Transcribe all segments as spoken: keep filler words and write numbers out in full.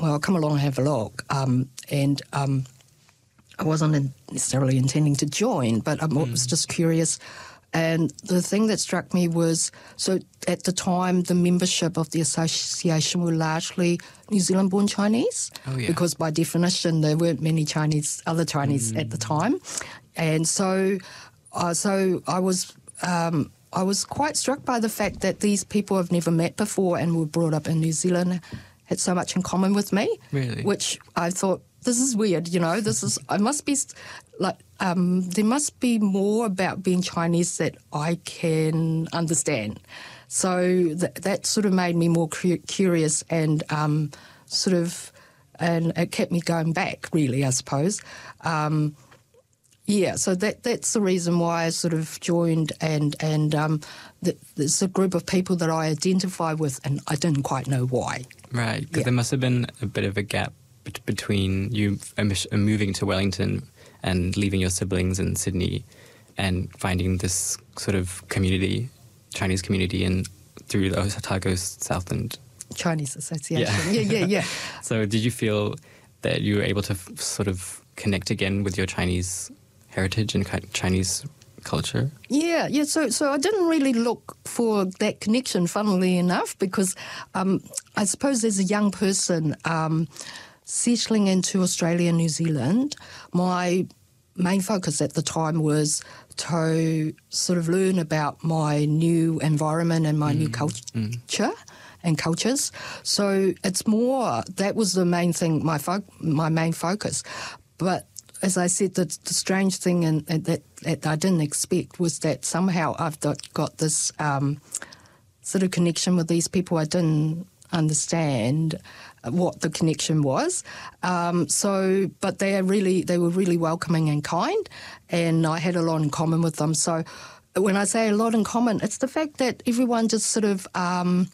well, come along and have a look. Um, and um, I wasn't necessarily intending to join, but I mm. was just curious. And the thing that struck me was, so at the time, the membership of the association were largely New Zealand-born Chinese, oh, yeah. because by definition there weren't many Chinese, other Chinese mm. at the time. And so, uh, so I was... Um, I was quite struck by the fact that these people I've never met before and were brought up in New Zealand had so much in common with me. Really? Which I thought, this is weird, you know, this is, I must be, like, um, there must be more about being Chinese that I can understand. So th- that sort of made me more cu- curious and um, sort of, and it kept me going back, really, I suppose. Um Yeah, so that that's the reason why I sort of joined, and and um, the, there's a group of people that I identify with, and I didn't quite know why. Right, because yeah. there must have been a bit of a gap bet- between you moving to Wellington and leaving your siblings in Sydney, and finding this sort of community, Chinese community, in through the Otago Southland Chinese Association. Yeah, yeah, yeah. yeah. So did you feel that you were able to f- sort of connect again with your Chinese heritage and Chinese culture? Yeah, yeah. So, so I didn't really look for that connection, funnily enough, because um, I suppose as a young person um, settling into Australia and New Zealand, my main focus at the time was to sort of learn about my new environment and my mm. new culture. Mm. and cultures. So it's more, that was the main thing, my fo- my main focus. But as I said, the, the strange thing and, and that, that I didn't expect was that somehow I've got, got this um, sort of connection with these people. I didn't understand what the connection was. Um, so, but they are really, they were really welcoming and kind, and I had a lot in common with them. So when I say a lot in common, it's the fact that everyone just sort of um,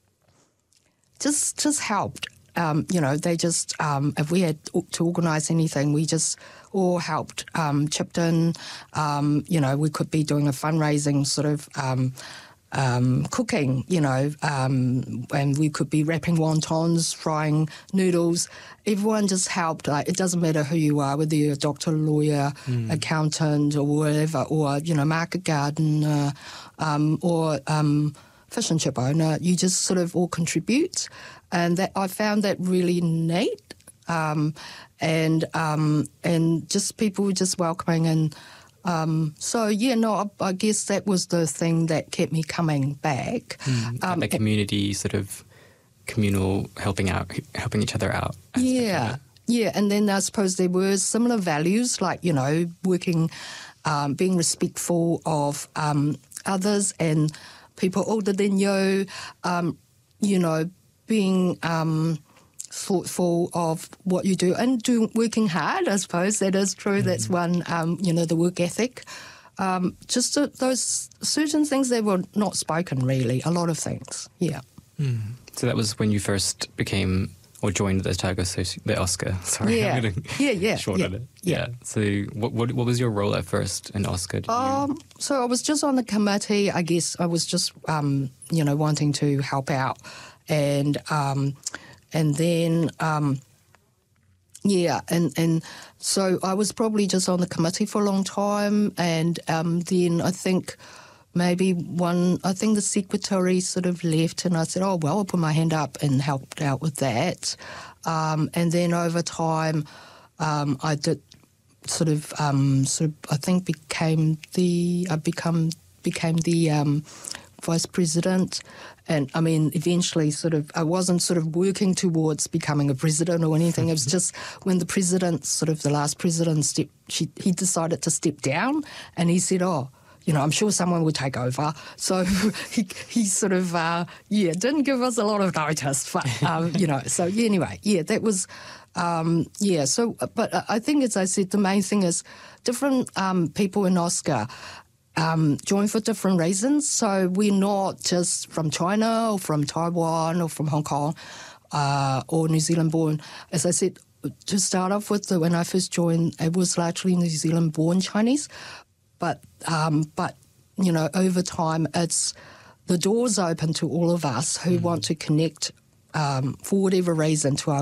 just just helped. Um, you know, they just, um, if we had to organise anything, we just all helped, um, chipped in. Um, you know, we could be doing a fundraising sort of um, um, cooking, you know, um, and we could be wrapping wontons, frying noodles. Everyone just helped. Like, it doesn't matter who you are, whether you're a doctor, lawyer, mm. accountant or whatever, or, you know, market gardener um, or um, fish and chip owner. You just sort of all contribute. And that I found that really neat, um, and um, and just people were just welcoming, and um, so yeah, no, I, I guess that was the thing that kept me coming back. Mm, um, the community sort of communal helping out, helping each other out. Yeah, yeah, and then I suppose there were similar values, like, you know, working, um, being respectful of um, others and people older than you, um, you know. Being um, thoughtful of what you do and do, working hard, I suppose, that is true. Mm-hmm. That's one, um, you know, the work ethic. Um, just uh, those certain things that were not spoken, really, a lot of things, yeah. Mm. So that was when you first became or joined the Otago Associ- the Oscar, sorry. Yeah, I'm gonna yeah, yeah. shorten yeah, it. Yeah. yeah. So what, what what was your role at first in Oscar? Did um, you... So I was just on the committee, I guess. I was just, um, you know, wanting to help out. And um, and then, um, yeah, and, and so I was probably just on the committee for a long time. And um, then I think maybe one, I think the secretary sort of left, and I said, oh, well, I'll put my hand up and helped out with that. Um, and then over time, um, I did sort of, um, sort of, I think became the, I become became the um, vice president. And, I mean, eventually sort of, I wasn't sort of working towards becoming a president or anything. It was just when the president, sort of the last president, step, she, he decided to step down, and he said, oh, you know, I'm sure someone will take over. So he he sort of, uh, yeah, didn't give us a lot of notice. But, um, you know, so yeah, anyway, yeah, that was, um, yeah. So, but I think, as I said, the main thing is different um, people in Oscar Um, join for different reasons. So we're not just from China or from Taiwan or from Hong Kong uh, or New Zealand born. As I said, to start off with, the, when I first joined, it was largely New Zealand born Chinese. But, um, but you know, over time, it's the doors open to all of us who mm. want to connect um, for whatever reason to our